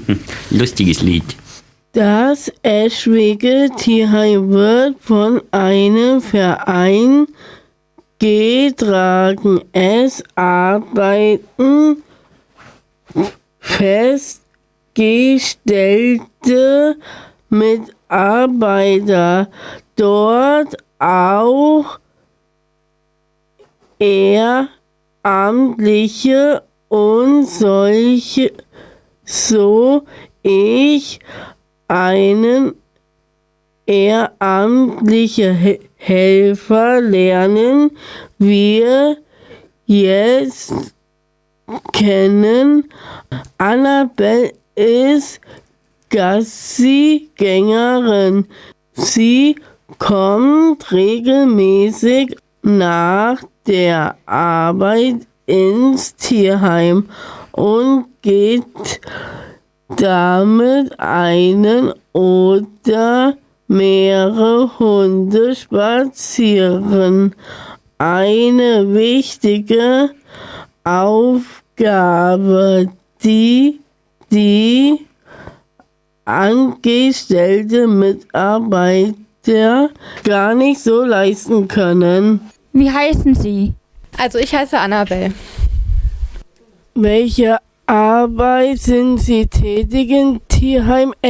Lustiges Lied. Das Eschwege Tierheim wird von einem Verein getragen. Es arbeiten festgestellte Mitarbeiter dort, auch Ehrenamtliche und solche, so ich einen ehrenamtlichen Helfer lernen wir jetzt kennen. Annabelle ist Gassi-Gängerin. Sie kommt regelmäßig nach der Arbeit ins Tierheim und geht damit einen oder mehrere Hunde spazieren. Eine wichtige Aufgabe, die angestellte Mitarbeiter gar nicht so leisten können. Wie heißen Sie? Also ich heiße Annabelle. Welche Arbeit sind Sie tätig im Tierheim